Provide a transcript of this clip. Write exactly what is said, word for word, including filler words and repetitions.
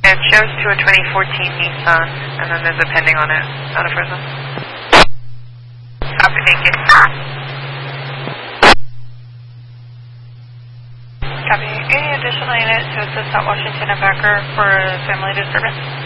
It shows to a twenty fourteen Nissan, and then there's a pending on it, out of Fresno. Copy, thank you. Copy. Any additional units to assist at Washington and Becker for family disturbance?